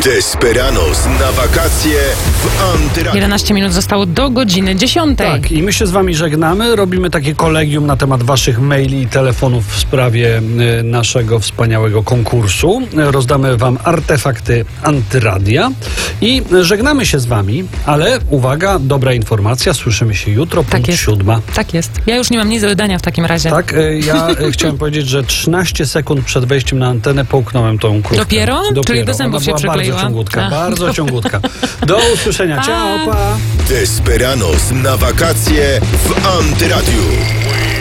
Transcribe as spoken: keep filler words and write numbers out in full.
Desperados na wakacje w Antyradiu. jedenaście minut zostało do godziny dziesiątej. Tak, i my się z wami żegnamy. Robimy takie kolegium na temat waszych maili i telefonów w sprawie y, naszego wspaniałego konkursu. Rozdamy wam artefakty Antyradia i żegnamy się z wami, ale uwaga, dobra informacja, słyszymy się jutro, Tak punkt jest. siódma. Tak jest. Ja już nie mam nic do dodania w takim razie. Tak, y, ja y, chciałem powiedzieć, że trzynaście sekund przed wejściem na antenę połknąłem tą krówkę. Dopiero? Czyli do zębów Ona się była przykleiła? bardzo ciągutka, A. bardzo ciągutka. Do usłyszenia, Pa. ciao, pa! Desperados na wakacje w Antyradiu.